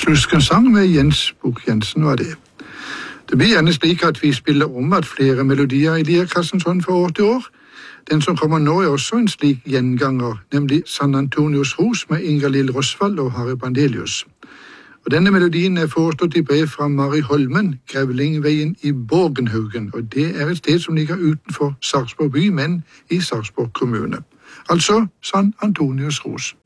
Sluskensang med Jens Bukk-Jensen var det. Det blir gjerne slik at vi spiller om at flere melodier i Lierkassen sånn for år til år. Den som kommer nå er også en slik gjenganger, nemlig San Antonios Ros med Ingalill Rosvald og Harry Bandelius. Og denne melodien er foreslått i brev fra Mari Holmen, Grevlingveien i Borgenhaugen, og det er et sted som ligger utenfor Sarpsborg by, men i Sarpsborg kommune. Altså San Antonios Ros.